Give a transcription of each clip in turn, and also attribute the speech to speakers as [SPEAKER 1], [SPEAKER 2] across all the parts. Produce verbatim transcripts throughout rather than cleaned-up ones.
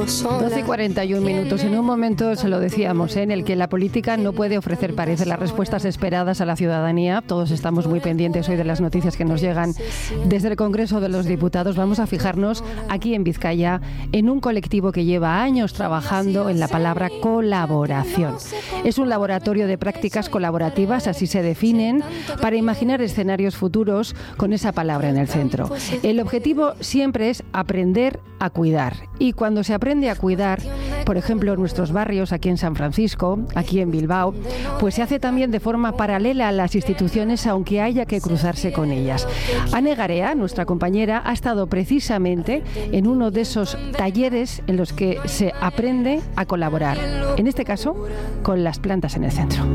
[SPEAKER 1] doce y cuarenta y un minutos. En un momento, se lo decíamos, ¿eh? en el que la política no puede ofrecer, parece, las respuestas esperadas a la ciudadanía. Todos estamos muy pendientes hoy de las noticias que nos llegan desde el Congreso de los Diputados. Vamos a fijarnos aquí en Vizcaya en un colectivo que lleva años trabajando en la palabra colaboración. Es un laboratorio de prácticas colaborativas, así se definen, para imaginar escenarios futuros con esa palabra en el centro. El objetivo siempre es aprender a cuidar. Y cuando se aprende a cuidar, por ejemplo, en nuestros barrios, aquí en San Francisco, aquí en Bilbao, pues se hace también de forma paralela a las instituciones, aunque haya que cruzarse con ellas. Ane Garea, nuestra compañera, ha estado precisamente en uno de esos talleres en los que se aprende a colaborar. En este caso, con las plantas en el centro.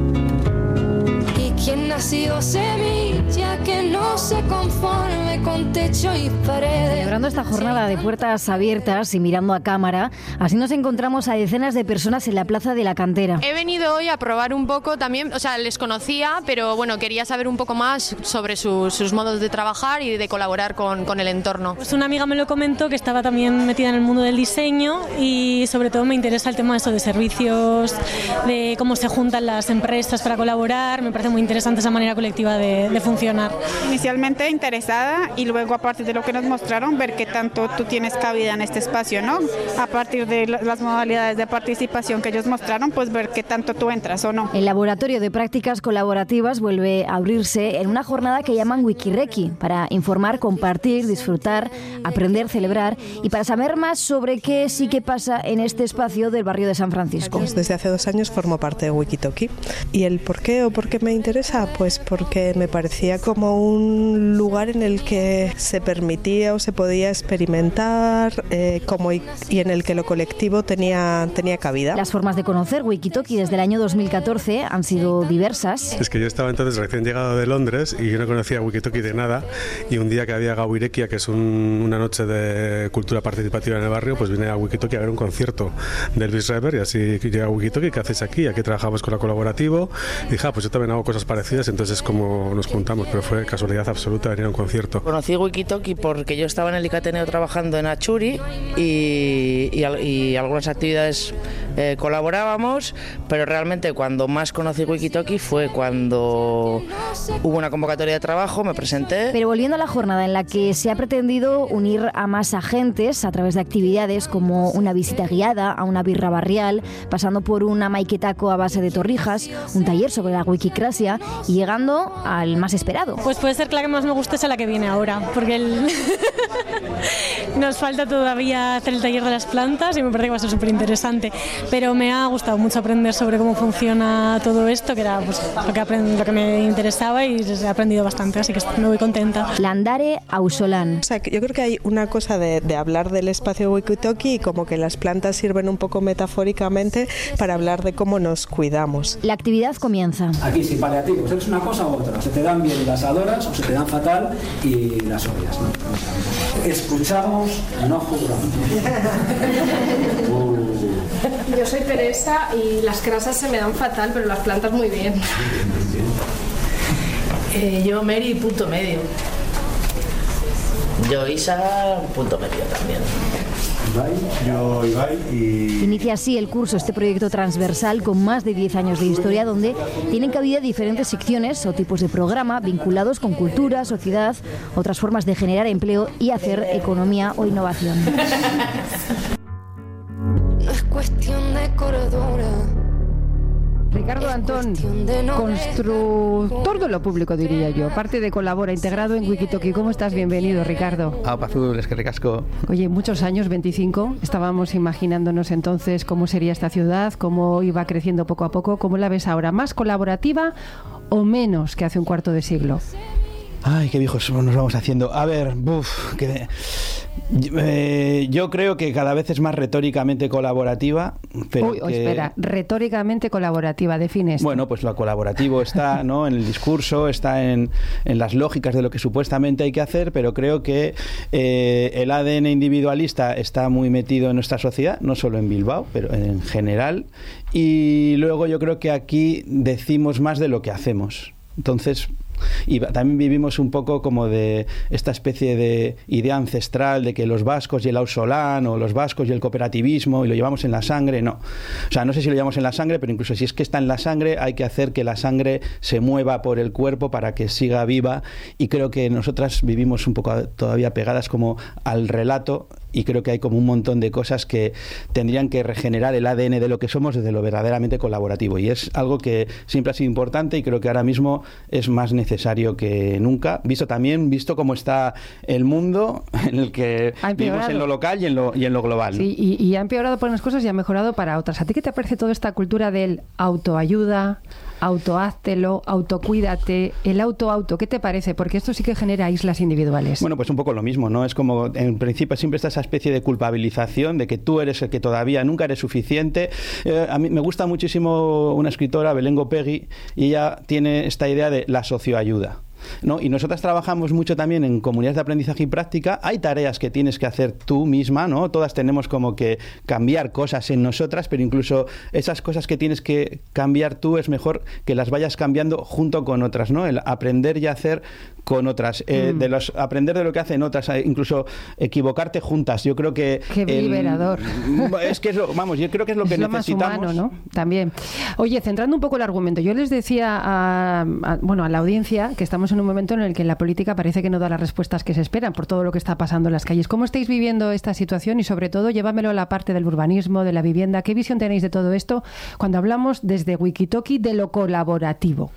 [SPEAKER 2] Quien nació semilla que no se conforme con techo y paredes.
[SPEAKER 3] Celebrando esta jornada de puertas abiertas y mirando a cámara, así nos encontramos a decenas de personas en la Plaza de la Cantera.
[SPEAKER 4] He venido hoy a probar un poco también, o sea, les conocía, pero bueno, quería saber un poco más sobre su, sus modos de trabajar y de colaborar con, con el entorno.
[SPEAKER 5] Pues una amiga me lo comentó, que estaba también metida en el mundo del diseño, y sobre todo me interesa el tema de eso, de servicios, de cómo se juntan las empresas para colaborar. Me parece muy interesante esa manera colectiva de, de funcionar.
[SPEAKER 6] Inicialmente interesada y luego, a partir de lo que nos mostraron, ver qué tanto tú tienes cabida en este espacio, ¿no? A partir de las modalidades de participación que ellos mostraron, pues ver qué tanto tú entras o no.
[SPEAKER 3] El laboratorio de prácticas colaborativas vuelve a abrirse en una jornada que llaman Wikireki, para informar, compartir, disfrutar, aprender, celebrar, y para saber más sobre qué sí que pasa en este espacio del barrio de San Francisco.
[SPEAKER 7] Desde hace dos años formo parte de Wikitoki. ¿Y el por qué o por qué me interesa? Pues porque me parecía como un lugar en el que se permitía o se podía experimentar eh, como y, y en el que lo colectivo tenía, tenía cabida.
[SPEAKER 3] Las formas de conocer Wikitoki desde el año dos mil catorce han sido diversas.
[SPEAKER 8] Es que yo estaba entonces recién llegado de Londres y yo no conocía Wikitoki de nada, y un día que había Gauirekia, que es un, una noche de cultura participativa en el barrio, pues vine a Wikitoki a ver un concierto de Elvis Rever, y así llegué a Wikitoki. ¿Qué hacéis aquí? Aquí trabajamos con la colaborativo, y dije, ah, pues yo también hago cosas parecidas, entonces como nos juntamos, pero fue casualidad absoluta venir a un concierto.
[SPEAKER 9] Conocí Wikitoki porque yo estaba en el Icateneo trabajando en Achuri y, y, y algunas actividades eh, colaborábamos, pero realmente cuando más conocí Wikitoki fue cuando hubo una convocatoria de trabajo, me presenté.
[SPEAKER 3] Pero volviendo a la jornada en la que se ha pretendido unir a más agentes a través de actividades como una visita guiada a una birra barrial, pasando por una maiketaco a base de torrijas, un taller sobre la wikicracia y llegando al más esperado.
[SPEAKER 5] Pues puede ser que la que más me guste sea la que viene ahora, porque el... nos falta todavía hacer el taller de las plantas y me parece que va a ser súper interesante, pero me ha gustado mucho aprender sobre cómo funciona todo esto, que era pues, lo, que aprend... lo que me interesaba, y he aprendido bastante, así que me voy contenta.
[SPEAKER 3] Landare Ausolan.
[SPEAKER 7] O sea, yo creo que hay una cosa de, de hablar del espacio Wikitoki, y como que las plantas sirven un poco metafóricamente para hablar de cómo nos cuidamos.
[SPEAKER 3] La actividad comienza.
[SPEAKER 10] Aquí sin paliativos, es una cosa u otra, se te dan bien y las adoras, o se te dan fatal y las odias, ¿no? Escuchamos, no juzgamos.
[SPEAKER 11] uh. Yo soy Teresa y las crasas se me dan fatal, pero las plantas muy bien.
[SPEAKER 12] Eh, yo Mary, punto medio.
[SPEAKER 9] Yo Isa, punto medio también.
[SPEAKER 13] Ibai, yo Ibai y...
[SPEAKER 3] Inicia así el curso, este proyecto transversal con más de diez años de historia, donde tienen cabida diferentes secciones o tipos de programa vinculados con cultura, sociedad, otras formas de generar empleo y hacer economía o innovación.
[SPEAKER 2] No es cuestión de cordura.
[SPEAKER 1] Ricardo Antón, constructor de lo público, diría yo, parte de Colabora, integrado en Wikitoki. ¿Cómo estás? Bienvenido, Ricardo.
[SPEAKER 14] Ah, Pazul, es que ricasco.
[SPEAKER 1] Oye, muchos años, veinticinco, estábamos imaginándonos entonces cómo sería esta ciudad, cómo iba creciendo poco a poco. ¿Cómo la ves ahora? ¿Más colaborativa o menos que hace un cuarto de siglo?
[SPEAKER 14] Ay, qué viejos nos vamos haciendo. A ver, buf, que... Eh, yo creo que cada vez es más retóricamente colaborativa. Pero
[SPEAKER 1] Uy,
[SPEAKER 14] que...
[SPEAKER 1] espera, retóricamente colaborativa, define esto.
[SPEAKER 14] Bueno, pues lo colaborativo está, ¿no?, en el discurso, está en, en las lógicas de lo que supuestamente hay que hacer, pero creo que eh, el A D N individualista está muy metido en nuestra sociedad, no solo en Bilbao, pero en general, y luego yo creo que aquí decimos más de lo que hacemos. Entonces, Y también vivimos un poco como de esta especie de idea ancestral de que los vascos y el ausolán o los vascos y el cooperativismo y lo llevamos en la sangre, no. O sea, no sé si lo llevamos en la sangre, pero incluso si es que está en la sangre, hay que hacer que la sangre se mueva por el cuerpo para que siga viva, y creo que nosotras vivimos un poco todavía pegadas como al relato, y creo que hay como un montón de cosas que tendrían que regenerar el A D N de lo que somos desde lo verdaderamente colaborativo, y es algo que siempre ha sido importante y creo que ahora mismo es más necesario que nunca, visto también, visto cómo está el mundo en el que vivimos en lo local y en lo, y en lo global, ¿no?
[SPEAKER 1] Sí, y, y ha empeorado para unas cosas y ha mejorado para otras. ¿A ti qué te parece toda esta cultura del autoayuda, autoháztelo, autocuídate, el auto-auto? ¿Qué te parece? Porque esto sí que genera islas individuales.
[SPEAKER 14] Bueno, pues un poco lo mismo, ¿no? Es como, en principio, siempre está esa especie de culpabilización de que tú eres el que todavía nunca eres suficiente. Eh, a mí me gusta muchísimo una escritora, Belén Gopegui, y ella tiene esta idea de la socioayuda, ¿no? Y nosotras trabajamos mucho también en comunidades de aprendizaje y práctica. Hay tareas que tienes que hacer tú misma, ¿no? Todas tenemos como que cambiar cosas en nosotras, pero incluso esas cosas que tienes que cambiar tú es mejor que las vayas cambiando junto con otras, ¿no? El aprender y hacer con otras, eh, mm. de los aprender de lo que hacen otras, incluso equivocarte juntas. Yo creo que
[SPEAKER 1] qué liberador.
[SPEAKER 14] El, es que es lo, vamos, yo creo que es lo que
[SPEAKER 1] es lo
[SPEAKER 14] necesitamos.
[SPEAKER 1] Más humano, ¿no? También. Oye, centrando un poco el argumento, yo les decía a, a, bueno, a la audiencia que estamos en un momento en el que la política parece que no da las respuestas que se esperan por todo lo que está pasando en las calles. ¿Cómo estáis viviendo esta situación? Y sobre todo, llévamelo a la parte del urbanismo, de la vivienda. ¿Qué visión tenéis de todo esto cuando hablamos desde Wikitoki de lo colaborativo?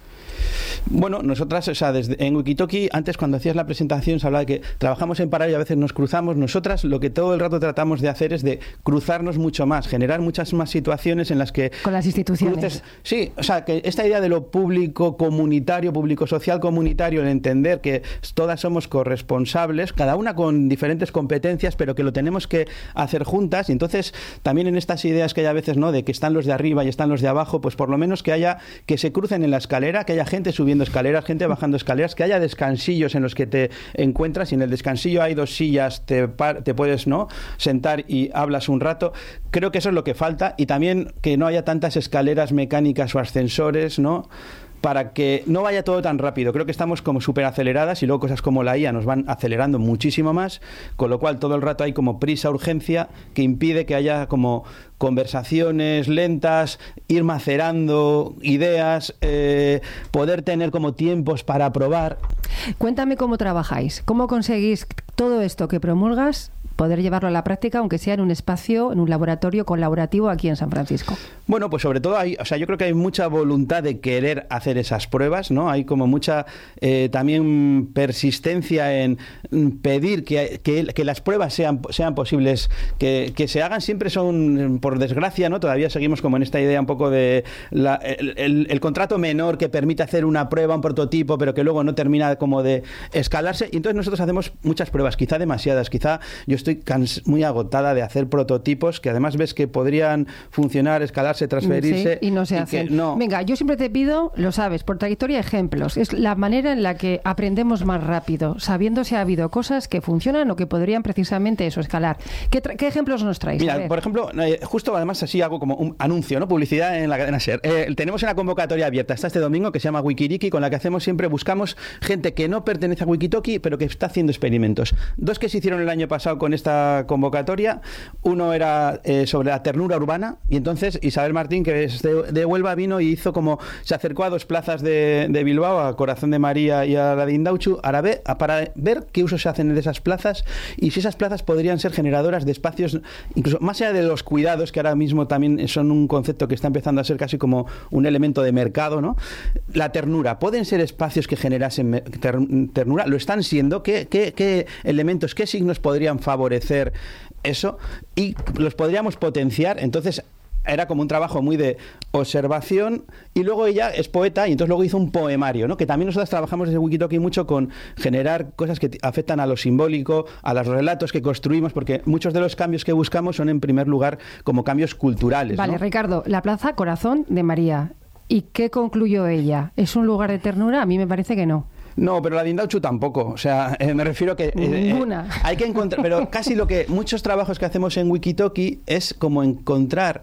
[SPEAKER 14] Bueno, nosotras, o sea, desde, en Wikitoki, antes cuando hacías la presentación se hablaba de que trabajamos en paralelo y a veces nos cruzamos. Nosotras lo que todo el rato tratamos de hacer es de cruzarnos mucho más, generar muchas más situaciones en las que...
[SPEAKER 1] Con las instituciones.
[SPEAKER 14] Cruces, sí, o sea, que esta idea de lo público comunitario, público social comunitario, el entender que todas somos corresponsables, cada una con diferentes competencias, pero que lo tenemos que hacer juntas. Y entonces, también en estas ideas que hay a veces, ¿no?, de que están los de arriba y están los de abajo, pues por lo menos que haya, que se crucen en la escalera, que haya gente subiendo escaleras, gente bajando escaleras, que haya descansillos en los que te encuentras y en el descansillo hay dos sillas, te, te puedes, ¿no?, sentar y hablas un rato. Creo que eso es lo que falta, y también que no haya tantas escaleras mecánicas o ascensores, ¿no?, para que no vaya todo tan rápido. Creo que estamos como súper aceleradas y luego cosas como la I A nos van acelerando muchísimo más, con lo cual todo el rato hay como prisa, urgencia, que impide que haya como conversaciones lentas, ir macerando ideas, eh, poder tener como tiempos para probar.
[SPEAKER 1] Cuéntame cómo trabajáis, cómo conseguís todo esto que promulgas, poder llevarlo a la práctica, aunque sea en un espacio, en un laboratorio colaborativo aquí en San Francisco.
[SPEAKER 14] Bueno, pues sobre todo hay, o sea, yo creo que hay mucha voluntad de querer hacer esas pruebas, ¿no? Hay como mucha eh, también persistencia en pedir que, que, que las pruebas sean, sean posibles, que, que se hagan. Siempre son, por desgracia, ¿no?, todavía seguimos como en esta idea un poco de la, el, el, el contrato menor que permite hacer una prueba, un prototipo, pero que luego no termina como de escalarse. Y entonces nosotros hacemos muchas pruebas, quizá demasiadas, quizá yo estoy muy agotada de hacer prototipos que además ves que podrían funcionar, escalarse, transferirse.
[SPEAKER 1] Sí, y no se hacen.
[SPEAKER 14] Que, no.
[SPEAKER 1] Venga, yo siempre te pido, lo sabes, por trayectoria, ejemplos. Es la manera en la que aprendemos más rápido, sabiendo si ha habido cosas que funcionan o que podrían precisamente eso, escalar. ¿Qué, ¿qué ejemplos nos traes?
[SPEAKER 14] Mira, por ejemplo, eh, justo además así hago como un anuncio, ¿no?, publicidad en la cadena SER. Eh, tenemos una convocatoria abierta hasta este domingo que se llama Wikiriki, con la que hacemos siempre, buscamos gente que no pertenece a Wikitoki, pero que está haciendo experimentos. Dos que se hicieron el año pasado con esta convocatoria. Uno era eh, sobre la ternura urbana, y entonces Isabel Martín, que es de, de Huelva, vino y hizo como, se acercó a dos plazas de, de Bilbao, a Corazón de María y a la de Indautxu, para ver qué usos se hacen de esas plazas y si esas plazas podrían ser generadoras de espacios, incluso más allá de los cuidados, que ahora mismo también son un concepto que está empezando a ser casi como un elemento de mercado, ¿no? La ternura, ¿pueden ser espacios que generasen ter, ternura? ¿Lo están siendo? ¿Qué, qué, qué elementos, qué signos podrían favorecer eso? Y los podríamos potenciar. Entonces era como un trabajo muy de observación, y luego ella es poeta y entonces luego hizo un poemario, ¿no?, que también nosotros trabajamos desde Wikitoki mucho con generar cosas que afectan a lo simbólico, a los relatos que construimos, porque muchos de los cambios que buscamos son en primer lugar como cambios culturales.
[SPEAKER 1] Vale,
[SPEAKER 14] ¿no?
[SPEAKER 1] Ricardo, la plaza Corazón de María, ¿y qué concluyó ella? ¿Es un lugar de ternura? A mí me parece que no.
[SPEAKER 14] No, pero la de Indautxu tampoco. O sea, eh, me refiero a que... Eh,
[SPEAKER 1] Ninguna.
[SPEAKER 14] Eh, hay que encontrar... Pero casi lo que... Muchos trabajos que hacemos en Wikitoki es como encontrar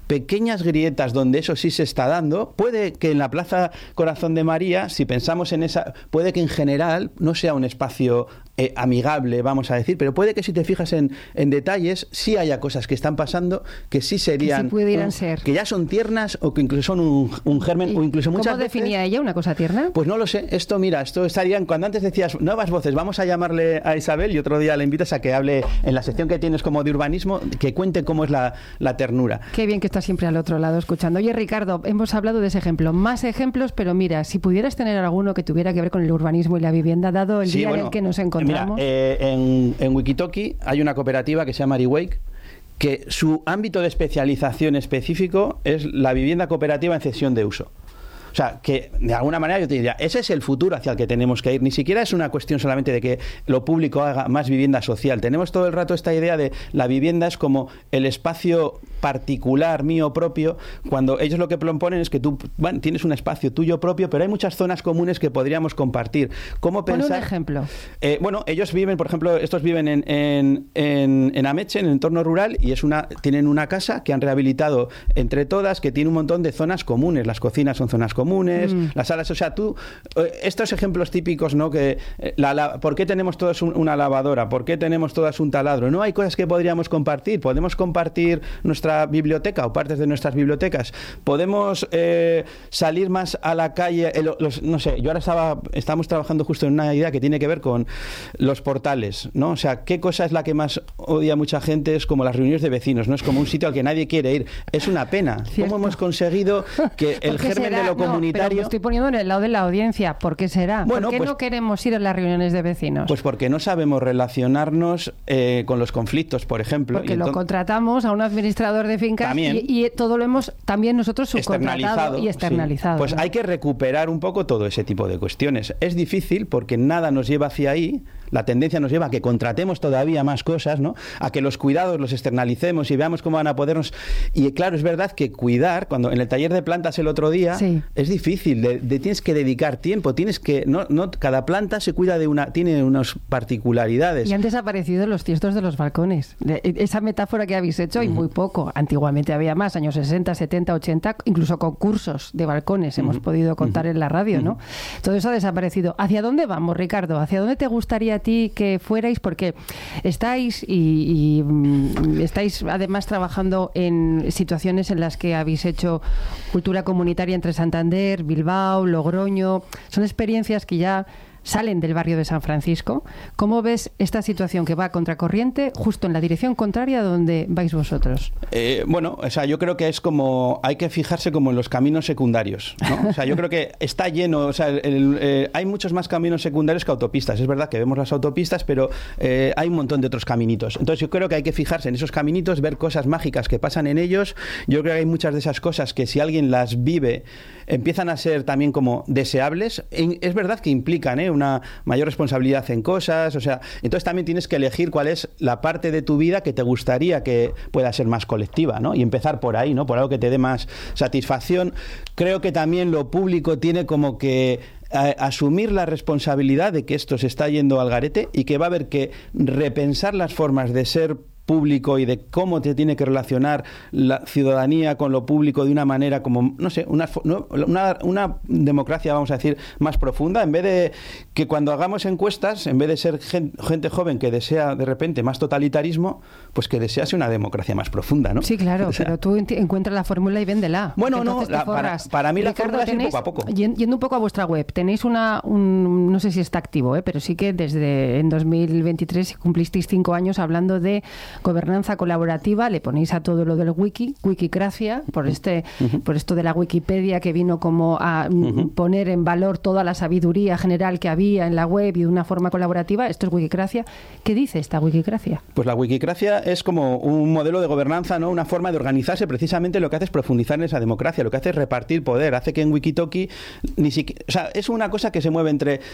[SPEAKER 14] pequeñas grietas donde eso sí se está dando. Puede que en la Plaza Corazón de María, si pensamos en esa, puede que en general no sea un espacio eh, amigable, vamos a decir, pero puede que si te fijas en, en detalles, sí haya cosas que están pasando que sí serían...
[SPEAKER 1] Que sí pudieran
[SPEAKER 14] un,
[SPEAKER 1] ser.
[SPEAKER 14] Que ya son tiernas o que incluso son un, un germen o incluso muchas
[SPEAKER 1] ¿Cómo
[SPEAKER 14] veces...
[SPEAKER 1] definía ella una cosa tierna?
[SPEAKER 14] Pues no lo sé. Esto, mira, esto estarían... Cuando antes decías nuevas voces, vamos a llamarle a Isabel y otro día le invitas a que hable en la sección que tienes como de urbanismo, que cuente cómo es la, la ternura.
[SPEAKER 1] Qué bien que estás siempre al otro lado escuchando. Oye, Ricardo, hemos hablado de ese ejemplo. Más ejemplos, pero mira, si pudieras tener alguno que tuviera que ver con el urbanismo y la vivienda, dado el
[SPEAKER 14] Sí,
[SPEAKER 1] día
[SPEAKER 14] bueno,
[SPEAKER 1] en el que nos encontramos.
[SPEAKER 14] Mira, eh, en, en Wikitoki hay una cooperativa que se llama Ariwake, que su ámbito de especialización específico es la vivienda cooperativa en cesión de uso. O sea, que de alguna manera yo te diría, ese es el futuro hacia el que tenemos que ir. Ni siquiera es una cuestión solamente de que lo público haga más vivienda social. Tenemos todo el rato esta idea de la vivienda es como el espacio particular, mío propio, cuando ellos lo que proponen es que tú bueno, tienes un espacio tuyo propio, pero hay muchas zonas comunes que podríamos compartir. ¿Cómo pensar?
[SPEAKER 1] Pon un ejemplo.
[SPEAKER 14] Eh, bueno, ellos viven, por ejemplo, estos viven en, en, en, en Ameche, en el entorno rural, y es una tienen una casa que han rehabilitado entre todas, que tiene un montón de zonas comunes. Las cocinas son zonas comunes, mm. las salas, o sea, tú, eh, estos ejemplos típicos, ¿no? Que eh, la, la, ¿por qué tenemos todos un, una lavadora? ¿Por qué tenemos todas un taladro? No hay cosas que podríamos compartir. Podemos compartir nuestra biblioteca o partes de nuestras bibliotecas. Podemos eh, salir más a la calle. Eh, los, no sé, yo ahora estaba, estamos trabajando justo en una idea que tiene que ver con los portales, ¿no? O sea, ¿qué cosa es la que más odia mucha gente? Es como las reuniones de vecinos, ¿no? Es como un sitio al que nadie quiere ir. Es una pena.
[SPEAKER 1] Cierto.
[SPEAKER 14] ¿Cómo hemos conseguido que el germen
[SPEAKER 1] será?
[SPEAKER 14] de lo comunitario...
[SPEAKER 1] No, pero me estoy poniendo en el lado de la audiencia. ¿Por qué será?
[SPEAKER 14] Bueno,
[SPEAKER 1] ¿Por qué
[SPEAKER 14] pues,
[SPEAKER 1] no queremos ir a las reuniones de vecinos?
[SPEAKER 14] Pues porque no sabemos relacionarnos eh, con los conflictos, por ejemplo.
[SPEAKER 1] Porque
[SPEAKER 14] y
[SPEAKER 1] lo
[SPEAKER 14] entonces,
[SPEAKER 1] contratamos a un administrador de fincas
[SPEAKER 14] también,
[SPEAKER 1] y, y todo lo hemos también nosotros subcontratado
[SPEAKER 14] externalizado,
[SPEAKER 1] y externalizado.
[SPEAKER 14] Sí. Pues
[SPEAKER 1] ¿no?
[SPEAKER 14] hay que recuperar un poco todo ese tipo de cuestiones. Es difícil porque nada nos lleva hacia ahí. La tendencia nos lleva a que contratemos todavía más cosas, ¿no? A que los cuidados los externalicemos y veamos cómo van a podernos... Y claro, es verdad que cuidar, cuando en el taller de plantas el otro día, sí. es difícil. De, de, tienes que dedicar tiempo, tienes que... No, no, cada planta se cuida de una... Tiene unas particularidades.
[SPEAKER 1] Y han desaparecido los tiestos de los balcones. Esa metáfora que habéis hecho, uh-huh. y muy poco. Antiguamente había más, años sesenta, setenta, ochenta, incluso concursos de balcones uh-huh. hemos podido contar uh-huh. en la radio, ¿no? Uh-huh. Todo eso ha desaparecido. ¿Hacia dónde vamos, Ricardo? ¿Hacia dónde te gustaría ti que fuerais? Porque estáis y, y estáis además trabajando en situaciones en las que habéis hecho cultura comunitaria entre Santander, Bilbao, Logroño. Son experiencias que ya salen del barrio de San Francisco. ¿Cómo ves esta situación que va a contracorriente justo en la dirección contraria a donde vais vosotros?
[SPEAKER 14] Eh, bueno, o sea, yo creo que es como hay que fijarse como en los caminos secundarios, ¿no? O sea, yo creo que está lleno, o sea, el, el, eh, hay muchos más caminos secundarios que autopistas. Es verdad que vemos las autopistas, pero eh, hay un montón de otros caminitos. Entonces yo creo que hay que fijarse en esos caminitos, ver cosas mágicas que pasan en ellos. Yo creo que hay muchas de esas cosas que si alguien las vive empiezan a ser también como deseables. Es verdad que implican, ¿eh? una mayor responsabilidad en cosas, o sea, entonces también tienes que elegir cuál es la parte de tu vida que te gustaría que pueda ser más colectiva, ¿no? Y empezar por ahí, ¿no? Por algo que te dé más satisfacción. Creo que también lo público tiene como que a, asumir la responsabilidad de que esto se está yendo al garete y que va a haber que repensar las formas de ser público y de cómo te tiene que relacionar la ciudadanía con lo público de una manera como, no sé, una, una, una democracia, vamos a decir, más profunda, en vez de que cuando hagamos encuestas, en vez de ser gente, gente joven que desea de repente más totalitarismo, pues que desease una democracia más profunda, ¿no?
[SPEAKER 1] Sí, claro,
[SPEAKER 14] o sea,
[SPEAKER 1] pero tú encuentras la fórmula y véndela.
[SPEAKER 14] Bueno, no, la, para, para mí la
[SPEAKER 1] Ricardo,
[SPEAKER 14] fórmula es
[SPEAKER 1] tenéis,
[SPEAKER 14] ir poco a poco.
[SPEAKER 1] Yendo un poco a vuestra web, tenéis una, un, no sé si está activo, ¿eh? pero sí que desde en dos mil veintitrés cumplisteis cinco años hablando de gobernanza colaborativa, le ponéis a todo lo del wiki, wikicracia, por este, uh-huh. por esto de la Wikipedia que vino como a uh-huh. poner en valor toda la sabiduría general que había en la web y de una forma colaborativa. Esto es wikicracia. ¿Qué dice esta wikicracia?
[SPEAKER 14] Pues la wikicracia es como un modelo de gobernanza, ¿no? Una forma de organizarse. Precisamente lo que hace es profundizar en esa democracia, lo que hace es repartir poder, hace que en Wikitoki ni siquiera, o sea, es una cosa que se mueve entre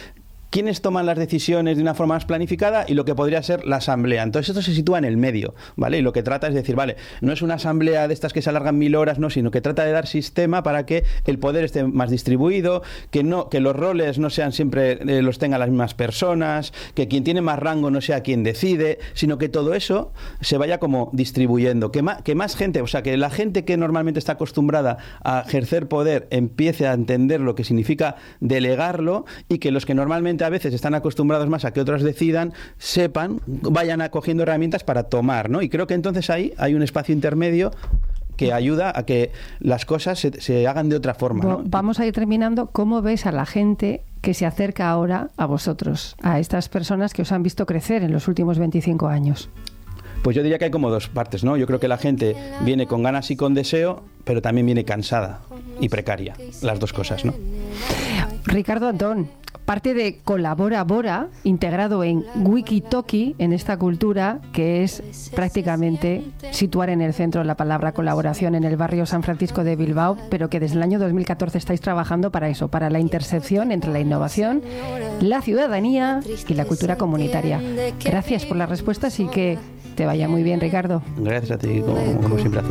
[SPEAKER 14] quiénes toman las decisiones de una forma más planificada y lo que podría ser la asamblea. Entonces esto se sitúa en el medio, ¿vale? Y lo que trata es decir, vale, no es una asamblea de estas que se alargan mil horas, no, sino que trata de dar sistema para que el poder esté más distribuido, que no, que los roles no sean siempre eh, los tengan las mismas personas, que quien tiene más rango no sea quien decide, sino que todo eso se vaya como distribuyendo, que más, que más gente, o sea, que la gente que normalmente está acostumbrada a ejercer poder empiece a entender lo que significa delegarlo, y que los que normalmente a veces están acostumbrados más a que otros decidan, sepan, vayan acogiendo herramientas para tomar, ¿no? Y creo que entonces ahí hay un espacio intermedio que ayuda a que las cosas se, se hagan de otra forma, ¿no?
[SPEAKER 1] Vamos a ir terminando. ¿Cómo ves a la gente que se acerca ahora a vosotros, a estas personas que os han visto crecer en los últimos veinticinco años?
[SPEAKER 14] Pues yo diría que hay como dos partes, ¿no? Yo creo que la gente viene con ganas y con deseo, pero también viene cansada y precaria, las dos cosas, ¿no?
[SPEAKER 1] Ricardo Antón, parte de Colabora Bora, integrado en Wikitoki, en esta cultura que es prácticamente situar en el centro la palabra colaboración en el barrio San Francisco de Bilbao, pero que desde el año dos mil catorce estáis trabajando para eso, para la intersección entre la innovación, la ciudadanía y la cultura comunitaria. Gracias por las respuestas y que te vaya muy bien, Ricardo.
[SPEAKER 14] Gracias a ti, como, como siempre.